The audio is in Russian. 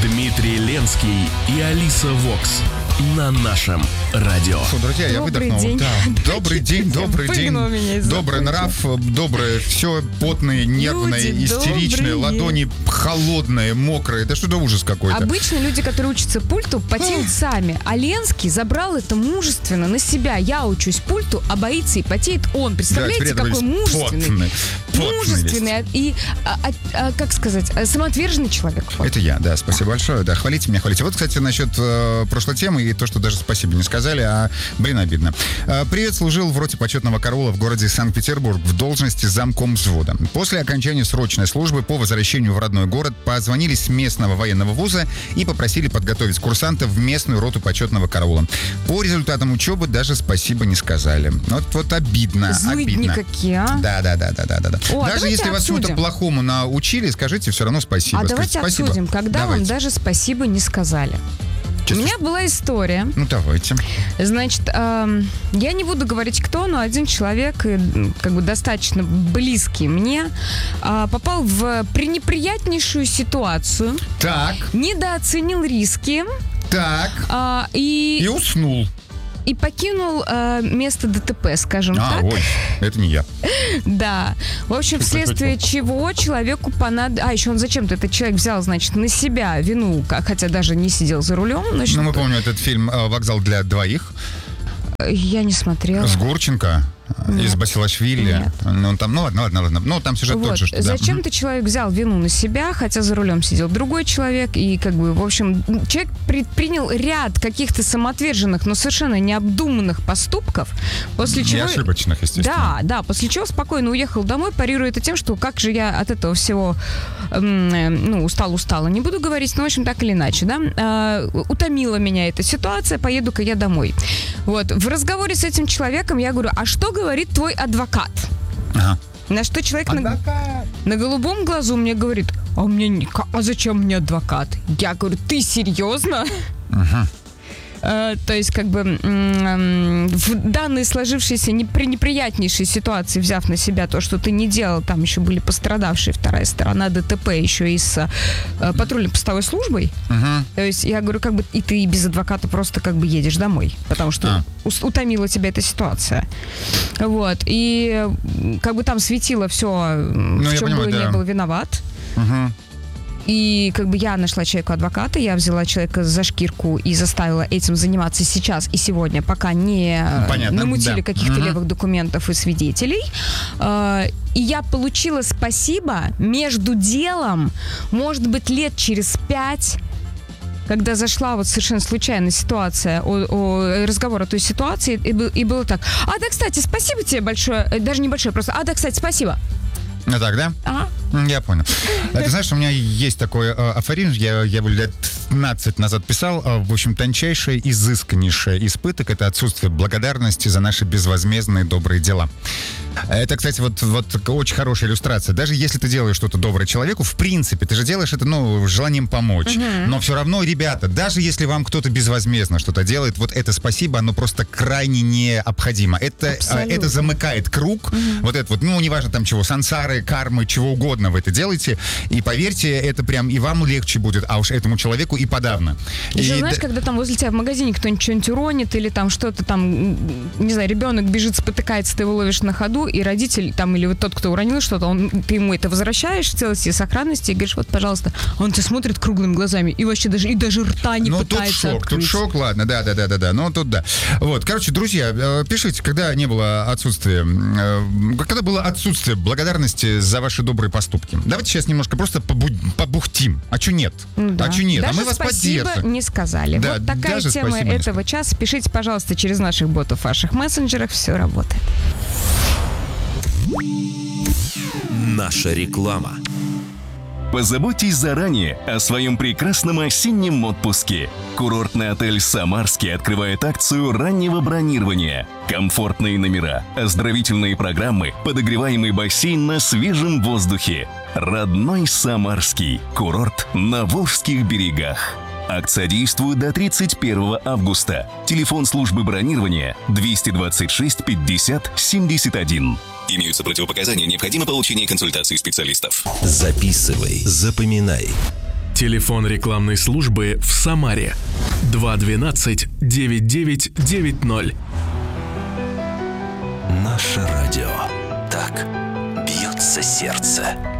Дмитрий Ленский и Алиса Вокс на нашем радио. Друзья, я выдохнул. День. Да. Добрый день. Добрый нрав, доброе все, потные, нервные, Люди истеричные, добрые. ладони холодные, мокрые. Это что-то ужас какой-то. Обычно люди, которые учатся пульту, потеют сами. А Ленский забрал это мужественно на себя. Я учусь пульту, а боится и потеет он. Представляете, Да, какой мужественный. Потный Мужественный и, как сказать, самоотверженный человек. Вот. Это я, да, спасибо большое. Да, хвалите меня, хвалите. Вот, кстати, насчет прошлой темы и то, что даже спасибо не сказали, обидно. Привет, служил в роте почетного караула в городе Санкт-Петербург в должности замком взвода. После окончания срочной службы по возвращению в родной город позвонили с местного военного вуза и попросили подготовить курсантов в местную роту почетного караула. По результатам учебы даже спасибо не сказали. Вот обидно. Злыдни какие, а? Да. О, даже если вас чему-то плохому научили, скажите все равно спасибо. А давайте спасибо. обсудим, когда вам даже спасибо не сказали. Честно, У меня была история. Ну, давайте. Значит, я не буду говорить кто, но один человек, как бы достаточно близкий мне, попал в пренеприятнейшую ситуацию. Так. Недооценил риски. Так. И уснул. И покинул место ДТП, скажем так. Ой, это не я. Да. В общем, вследствие чего человеку понадобилось... еще он зачем-то, этот человек взял, значит, на себя вину, хотя даже не сидел за рулем. Значит, мы помним этот фильм «Вокзал для двоих». Я не смотрела. С Гурченко. Нет. Из Басилашвили. Нет. Ладно. Ну, там сюжет тот же. Что, Зачем-то человек взял вину на себя, хотя за рулем сидел другой человек. И, в общем, человек предпринял ряд каких-то самоотверженных, но совершенно необдуманных поступков, после чего... И ошибочных, естественно. Да, после чего спокойно уехал домой, парируя это тем, что как же я от этого всего устала. Не буду говорить, но, в общем, так или иначе, да. Утомила меня эта ситуация, поеду-ка я домой. Вот. В разговоре с этим человеком я говорю, а что говорит твой адвокат? Ага. На что человек на голубом глазу мне говорит, а зачем мне адвокат? Я говорю, ты серьезно? Ага. То есть, в данной сложившейся неприятнейшей ситуации, взяв на себя то, что ты не делал, там еще были пострадавшие, вторая сторона ДТП, еще и с патрульно-постовой службой. То есть, я говорю, и ты без адвоката просто едешь домой, потому что утомила тебя эта ситуация. Вот. И там светило все, в чем не был виноват. И я нашла человеку адвоката, я взяла человека за шкирку и заставила этим заниматься сейчас и сегодня, пока не намутили каких-то левых документов и свидетелей. И я получила спасибо между делом, может быть, лет через 5, когда зашла совершенно случайная ситуация, разговор о той ситуации, и было так. Да, кстати, спасибо тебе большое, даже не большое, просто, да, кстати, спасибо. Ну так, да? Ага. Я понял. Ты знаешь, у меня есть такой афоризм, я его лет 15 назад писал. В общем, тончайшее, изысканнейшее испыток — это отсутствие благодарности за наши безвозмездные добрые дела. Это, кстати, вот очень хорошая иллюстрация. Даже если ты делаешь что-то доброе человеку, в принципе, ты же делаешь это, с желанием помочь. Но все равно, ребята, даже если вам кто-то безвозмездно что-то делает, вот это спасибо, оно просто крайне необходимо. Это замыкает круг. Вот это неважно там чего, сансары, кармы, чего угодно вы это делаете. И поверьте, это прям и вам легче будет, а уж этому человеку и подавно. Еще знаешь, когда там возле тебя в магазине кто-нибудь что-нибудь уронит, или там что-то там, не знаю, ребенок бежит, спотыкается, ты его ловишь на ходу, и родитель там, или тот, кто уронил что-то, ты ему это возвращаешь в целости и сохранности и говоришь, вот, пожалуйста, он тебя смотрит круглыми глазами и вообще даже рта не пытается открыть. Тут шок, ладно, да, тут да. Вот, короче, друзья, пишите, когда было отсутствие благодарности за ваши добрые поступки. Давайте сейчас немножко просто побухтим. А чё нет? Да. А чё нет? Даже мы вас спасибо поддержим. не сказали. Да, вот такая тема этого часа. Пишите, пожалуйста, через наших ботов в ваших мессенджерах. Все работает. Наша реклама. Позаботьтесь заранее о своем прекрасном осеннем отпуске. Курортный отель «Самарский» открывает акцию раннего бронирования. Комфортные номера, оздоровительные программы, подогреваемый бассейн на свежем воздухе. Родной Самарский. Курорт на Волжских берегах. Акция действует до 31 августа. Телефон службы бронирования 226 50 71. Имеются противопоказания, необходимо получение консультации специалистов. Записывай, запоминай. Телефон рекламной службы в Самаре 212-9990. Наше радио. Так бьется сердце.